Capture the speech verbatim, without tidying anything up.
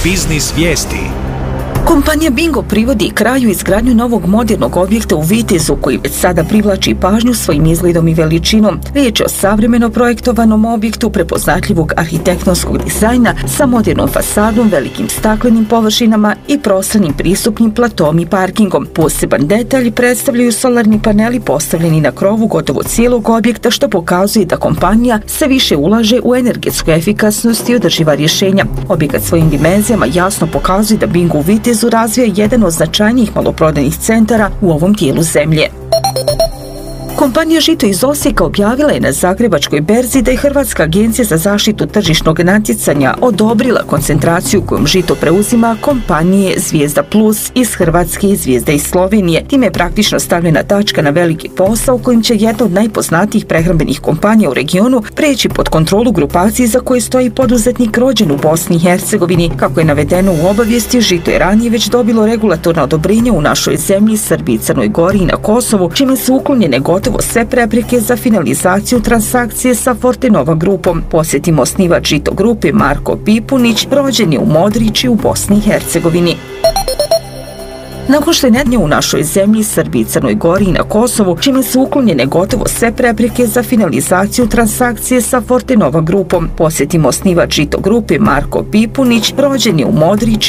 Biznis vijesti. Kompanija Bingo privodi kraju izgradnju novog modernog objekta u Vitezu koji već sada privlači pažnju svojim izgledom i veličinom. Riječ je o savremeno projektovanom objektu prepoznatljivog arhitektonskog dizajna sa modernom fasadom, velikim staklenim površinama i prostranim pristupnim platom i parkingom. Poseban detalj predstavljaju solarni paneli postavljeni na krovu gotovo cijelog objekta, što pokazuje da kompanija sve više ulaže u energetsku efikasnost i održiva rješenja. Objekat svojim dimenzijama jasno pokazuje da Bingo u Vitezu razvija jedan od značajnijih maloprodajnih centara u ovom dijelu zemlje. Kompanija Žito iz Osijeka objavila je na Zagrebačkoj berzi da je Hrvatska agencija za zaštitu tržišnog natjecanja odobrila koncentraciju kojom Žito preuzima kompanije Zvijezda Plus iz Hrvatske i Zvijezda iz Slovenije. Time je praktično stavljena tačka na veliki posao kojim će jedna od najpoznatijih prehrambenih kompanija u regionu preći pod kontrolu grupacije za koje stoji poduzetnik rođen u Bosni i Hercegovini. Kako je navedeno u obavijesti, Žito je ranije već dobilo regulatorna odobrenja u našoj zemlji, Srbiji, Crnoj Gori i na Kosovu, čime su uklonjene gotovo sve prepreke za finalizaciju transakcije sa Fortenova grupom. Posjetimo osnivač Žito grupe Marko Pipunić, rođen je u Modriči u Bosni i Hercegovini. Nakon što je nednje u našoj zemlji, Srbiji, Crnoj Gori i na Kosovu, čime su uklonjene gotovo sve prepreke za finalizaciju transakcije sa Fortenova grupom. Posjetimo osnivač Žito grupe Marko Pipunić, rođen je u Modriči